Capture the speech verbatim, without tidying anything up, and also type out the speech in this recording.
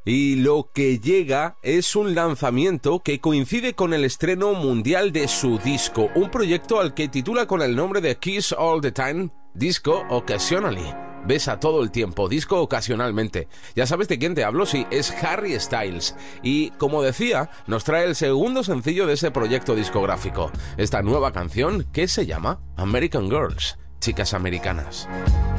Y lo que llega es un lanzamiento que coincide con el estreno mundial de su disco, un proyecto al que titula con el nombre de Kiss All the Time, Disco Occasionally. Besa todo el tiempo, disco ocasionalmente. Ya sabes de quién te hablo, sí, es Harry Styles. Y, como decía, nos trae el segundo sencillo de ese proyecto discográfico. Esta nueva canción que se llama American Girls, Chicas Americanas.